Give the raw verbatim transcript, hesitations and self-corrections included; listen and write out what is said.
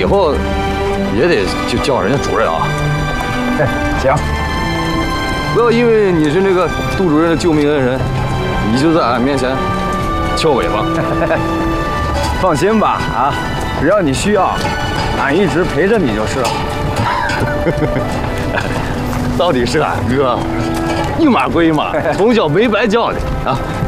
后也得就叫人家主任啊。 哎，行。 不要因为你是那个杜主任的救命恩人，你就在俺面前翘尾巴。 放心吧，啊，只要你需要，俺一直陪着你就是了。 到底是俺哥，一码归一码，从小没白教你啊。